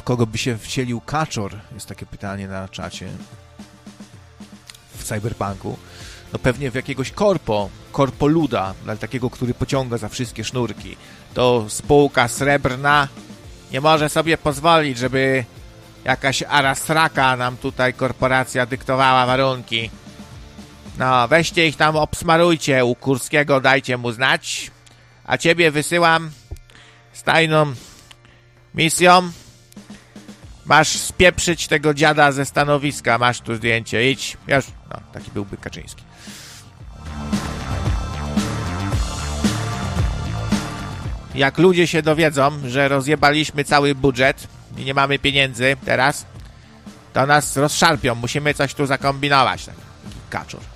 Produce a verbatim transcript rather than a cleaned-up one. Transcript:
kogo by się wcielił Kaczor? Jest takie pytanie na czacie. W Cyberpunku. No pewnie w jakiegoś korpo, korpoluda, dla takiego, który pociąga za wszystkie sznurki. To spółka srebrna nie może sobie pozwolić, żeby jakaś arasraka nam tutaj korporacja dyktowała warunki. No, weźcie ich tam, obsmarujcie u Kurskiego, dajcie mu znać. A ciebie wysyłam z tajną misją. Masz spieprzyć tego dziada ze stanowiska. Masz tu zdjęcie, idź. Ja już, no, taki byłby Kaczyński. Jak ludzie się dowiedzą, że rozjebaliśmy cały budżet i nie mamy pieniędzy teraz, to nas rozszarpią. Musimy coś tu zakombinować. Taki Kaczor.